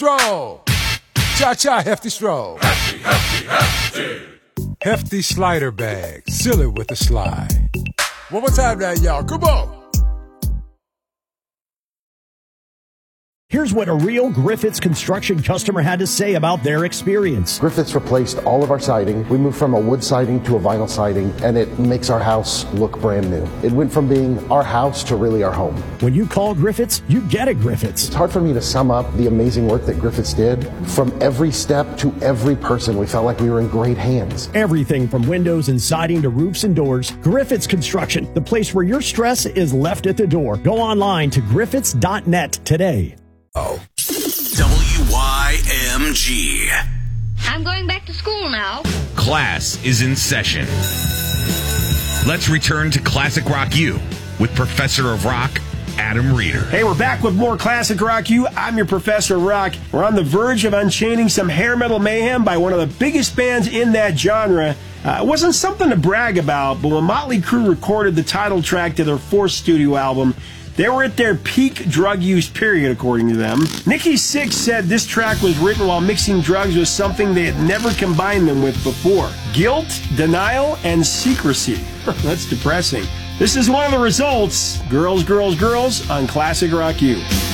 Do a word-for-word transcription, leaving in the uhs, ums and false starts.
Stroll. Cha-cha, hefty stroll. Hefty, hefty, hefty. Hefty slider bag. Seal it with a slide. One more time now, y'all. Come on. Here's what a real Griffiths Construction customer had to say about their experience. Griffiths replaced all of our siding. We moved from a wood siding to a vinyl siding, and it makes our house look brand new. It went from being our house to really our home. When you call Griffiths, you get a Griffiths. It's hard for me to sum up the amazing work that Griffiths did. From every step to every person, we felt like we were in great hands. Everything from windows and siding to roofs and doors. Griffiths Construction, the place where your stress is left at the door. Go online to griffiths dot net today. Oh. W Y M G. I'm going back to school now. Class is in session. Let's return to Classic Rock U with Professor of Rock, Adam Reeder. Hey, we're back with more Classic Rock U. I'm your Professor of Rock. We're on the verge of unchaining some hair metal mayhem by one of the biggest bands in that genre. Uh, it wasn't something to brag about, but when Motley Crue recorded the title track to their fourth studio album, they were at their peak drug use period, according to them. Nikki Sixx said this track was written while mixing drugs with something they had never combined them with before. Guilt, denial, and secrecy. That's depressing. This is one of the results. Girls, Girls, Girls on Classic Rock U.